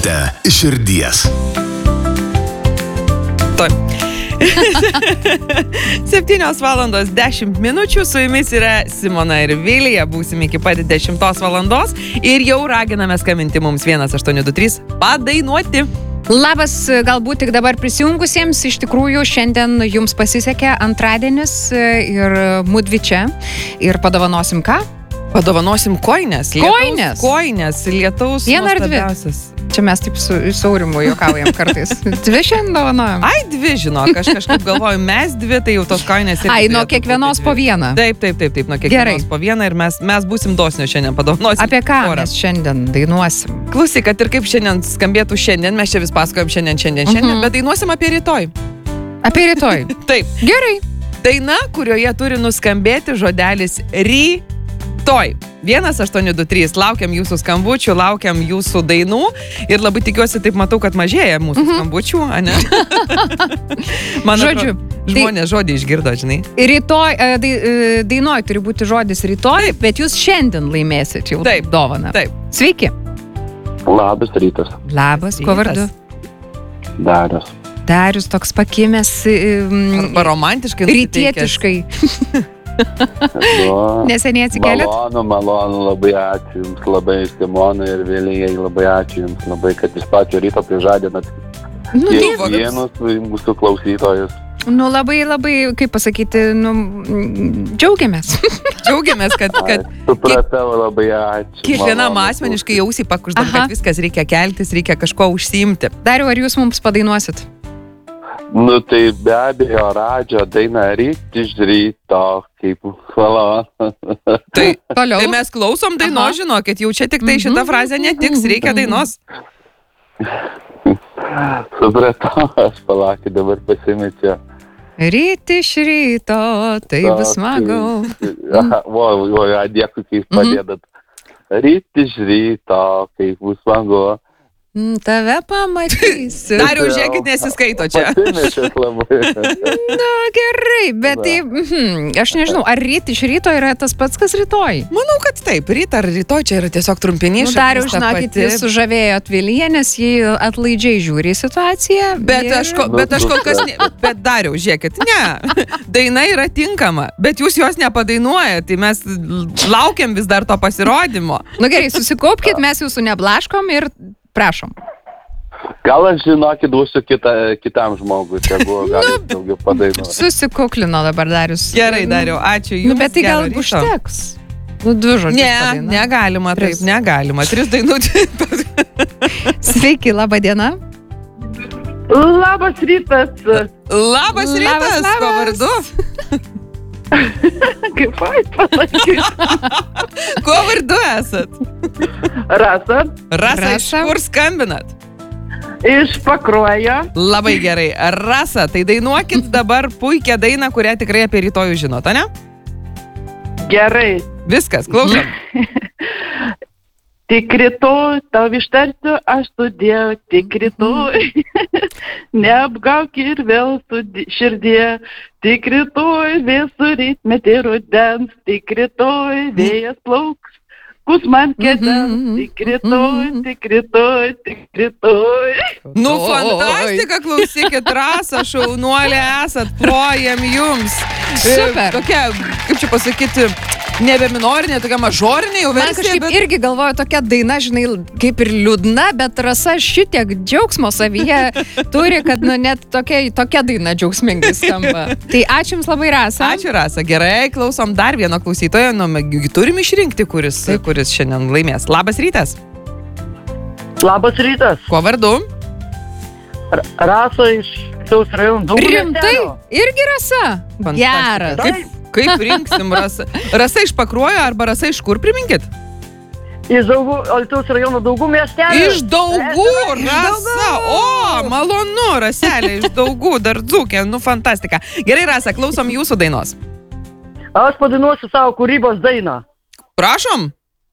Klausykite iš širdies. 7:10 su jumis yra Simona ir Vilija, būsim iki pat 10 valandos ir jau raginame skambinti mums 1823 padainuoti. Labas, galbūt tik dabar prisijungusiems, iš tikrųjų šiandien jums pasisekė antradienis ir mudvi čia ir padovanosim ką? Padovanosim koinės. Koinės, lietaus Vieną ar dvi? Čia mes taip su Aurimu juokaujam kartais. Dvi šiandien dovanojam. Ai, dvi, žinok, aš kažkaip galvoju, mes dvi, tai jau tos koinės. Ai, nuo kiekvienos po vieną. Taip, nuo kiekvienos po vieną ir mes būsim dosnios šiandien, padovanosim. Apie ką mes šiandien dainuosim? Klausyk, kad ir kaip šiandien skambėtų šiandien, mes čia vis pasakojam šiandien, bet dainuosim apie rytoj. Apie rytoj? Taip. Gerai. Daina, kurioje turi nuskambėti žodelis rytoj. 1823. Laukiam jūsų skambučių, laukiam jūsų dainų ir labai tikiuosi, taip matau, kad mažėja mūsų skambučių, ane? Žodžiu. Žmonės žodį išgirdo, žinai. Rytoj, dainoj turi būti žodis rytoj, bet jūs šiandien laimėsit jau dovaną. Taip. Sveiki. Labas rytas. Labas, kuo vardu? Darius. Darius toks pakimęs. Arba romantiškai. Rytietiškai. Neseniai atsikėlėt? Malonu, labai ačiū Jums, labai Simonai ir Vilijai, labai ačiū Jums, labai, kad iš pačio ryto prižadinat kiekvienus mūsų klausytojus. Labai, kaip pasakyti, džiaugiamės. Džiaugiamės, kad supratau, labai ačiū. Kiekvienam asmeniškai jausį pakuždam, kad viskas reikia keltis, reikia kažko užsiimti. Dariau, ar jūs mums padainuosit? Tai be abejo, Radžio daina ryt iš ryto, kaip malonu. Tai mes klausom dainos, žinokit, jau čia tik tai šita frazė netiks, reikia dainos. Supratau, aš palaukit, dabar pasimečiau. Ryt iš ryto, tai bus smagu. Dėkui, kaip padėdat. Ryt iš ryto, kaip bus smagu. Tave pamatysiu. Dariau, žiūrėkit, nesiskaito čia. Pasimečęs labai. Gerai, bet tai, aš nežinau, ar ryt iš ryto yra tas pats, kas rytoj? Manau, kad taip, ryt ar rytoj čia yra tiesiog trumpinys. Dariau, žinokit, jūs sužavėjot Viliją, nes jį atlaidžiai žiūri į situaciją. Bet aš kol kas, bet Dariau, žiūrėkit, ne, daina yra tinkama, bet jūs jos nepadainuojat, tai mes laukiam vis dar to pasirodymo. Gerai, susikaupkit, mes jūsų neblaškom ir prašom. Gal aš, žinokit, duosiu kitam žmogui, tegu gali daugiau padainuoti. Susikuklino dabar Darius. Gerai, Dariau, ačiū Jums. Bet tai gal užteks. 2 žodžius padainuoti. Negalima, taip, negalima. 3 dainų. Sveiki, laba diena. Labas rytas. Labas rytas, kuo vardu? Kaip pasakyti. Kuo vardu esat? Rasa. Rasa, iš kur skambinat? Iš Pakruojo. Labai gerai. Rasa, tai dainuokit dabar puikią dainą, kurią tikrai apie rytojų žinot, ne? Gerai. Viskas, klausom. Tik rytoj tau ištarsiu aš sudėjau, tik rytoj. Neapgauk ir vėl širdie. Tik rytoj vėsų rytmetį rudens, tik rytoj vėjas plauks. Kus man kėdens, tik rytoj. Fantastika, klausykit, Rasa, šaunuolė esat, plojam jums. Super. Tokia, kaip čia pasakyti, nebe minorinė, tokia mažorinė jau versija. Man kažkaip irgi galvoju, tokia daina, žinai, kaip ir liūdna, bet Rasa šitiek džiaugsmo savyje turi, kad net tokia daina džiaugsmingai skamba. Tai ačiū Jums labai, Rasa. Ačiū, Rasa. Gerai, klausom dar vieno klausytojo. Turim išrinkti, kuris šiandien laimės. Labas rytas. Labas rytas. Kuo vardu? Rasa iš Saus rajonų. Rimtai? Irgi Rasa? Geras. Kaip rinksim Rasa? Rasa iš Pakruojo arba Rasa iš kur, priminkit? Iš Alytaus rajono Daugų miestelio. Iš Daugų, Rasa. O, malonu, Raselė, iš Daugų, dar dzūkė, fantastika. Gerai, Rasa, klausom jūsų dainos. Aš padainuosiu savo kūrybos dainą. Prašom.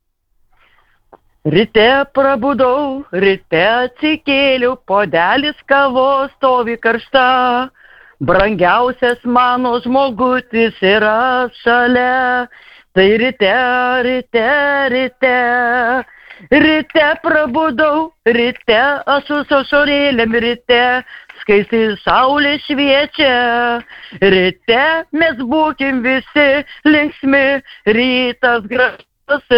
Ryte prabudau, ryte atsikėliau, puodelis kavos stovi karšta. Brangiausias mano žmogutis yra šalia. Tai ryte Ryte prabudau, ryte esu su ašarėlėm, ryte skaisti saulė šviečia. Ryte mes būkim visi linksmi, rytas gražus.